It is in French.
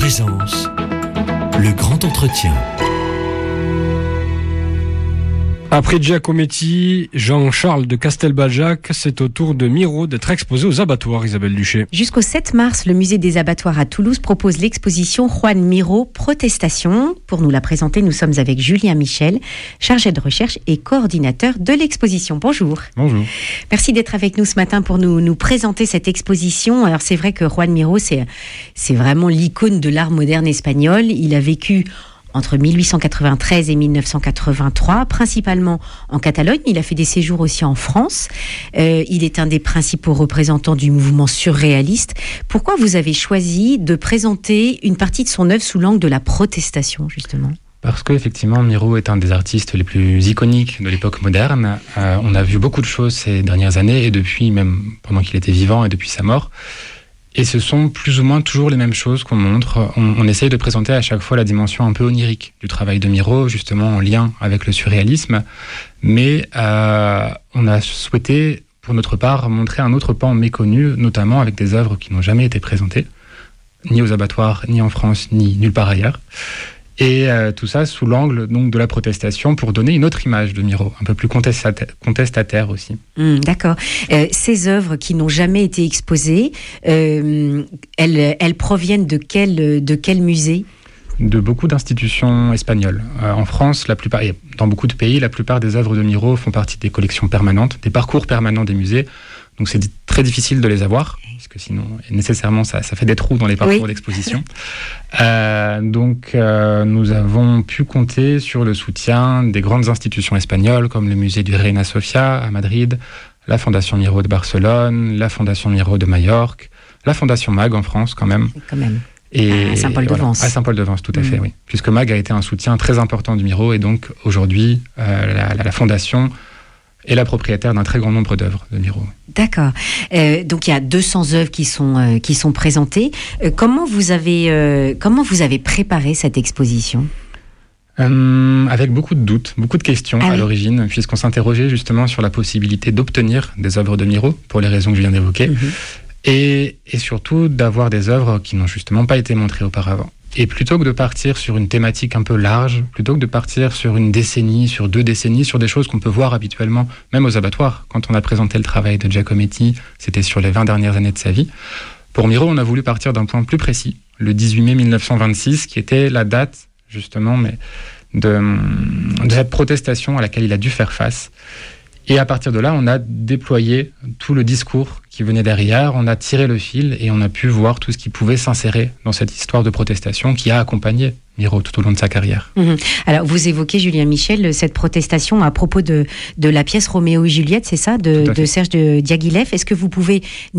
Présence, le grand entretien. Après Giacometti, Jean-Charles de Castelbajac, c'est au tour de Miro d'être exposé aux abattoirs, Isabelle Duché. Jusqu'au 7 mars, le musée des abattoirs à Toulouse propose l'exposition Juan Miro Protestation. Pour nous la présenter, nous sommes avec Julien Michel, chargé de recherche et coordinateur de l'exposition. Bonjour. Bonjour. Merci d'être avec nous ce matin pour nous présenter cette exposition. Alors c'est vrai que Juan Miro, c'est vraiment l'icône de l'art moderne espagnol. Il a vécu entre 1893 et 1983, principalement en Catalogne. Il a fait des séjours aussi en France. Il est un des principaux représentants du mouvement surréaliste. Pourquoi vous avez choisi de présenter une partie de son œuvre sous l'angle de la protestation, justement ? Parce qu'effectivement, Miro est un des artistes les plus iconiques de l'époque moderne. On a vu beaucoup de choses ces dernières années, et depuis, même pendant qu'il était vivant et depuis sa mort. Et ce sont plus ou moins toujours les mêmes choses qu'on montre. On essaye de présenter à chaque fois la dimension un peu onirique du travail de Miro, justement en lien avec le surréalisme. Mais on a souhaité, pour notre part, montrer un autre pan méconnu, notamment avec des œuvres qui n'ont jamais été présentées, ni aux abattoirs, ni en France, ni nulle part ailleurs. Et tout ça sous l'angle donc de la protestation pour donner une autre image de Miro, un peu plus contestataire aussi. D'accord. Ces œuvres qui n'ont jamais été exposées, elles proviennent de quel musée ? De beaucoup d'institutions espagnoles. En France, et dans beaucoup de pays, la plupart des œuvres de Miro font partie des collections permanentes, des parcours permanents des musées. Donc c'est très difficile de les avoir, parce que sinon, nécessairement, ça fait des trous dans les parcours d'exposition. Donc nous avons pu compter sur le soutien des grandes institutions espagnoles, comme le musée du Reina Sofia à Madrid, la Fondation Miro de Barcelone, la Fondation Miro de Majorque, la Fondation MAG en France quand même. Et à Saint-Paul-de-Vence. À Saint-Paul-de-Vence, tout à fait, oui. Puisque MAG a été un soutien très important du Miro, et donc aujourd'hui, la Fondation est la propriétaire d'un très grand nombre d'œuvres de Miro. D'accord. Donc il y a 200 œuvres qui sont présentées. Comment vous avez préparé cette exposition ? Avec beaucoup de doutes, beaucoup de questions à l'origine, puisqu'on s'interrogeait justement sur la possibilité d'obtenir des œuvres de Miro, pour les raisons que je viens d'évoquer, et surtout d'avoir des œuvres qui n'ont justement pas été montrées auparavant. Et plutôt que de partir sur une thématique un peu large, plutôt que de partir sur une décennie, sur 2 décennies, sur des choses qu'on peut voir habituellement, même aux abattoirs, quand on a présenté le travail de Giacometti, c'était sur les 20 dernières années de sa vie. Pour Miro, on a voulu partir d'un point plus précis, le 18 mai 1926, qui était la date, justement, de cette protestation à laquelle il a dû faire face. Et à partir de là, on a déployé tout le discours qui venait derrière, on a tiré le fil et on a pu voir tout ce qui pouvait s'insérer dans cette histoire de protestation qui a accompagné Miro tout au long de sa carrière. Alors, vous évoquez, Julien Michel, cette protestation à propos de la pièce Roméo et Juliette, c'est ça, de Serge de Diaghilev. Est-ce que vous pouvez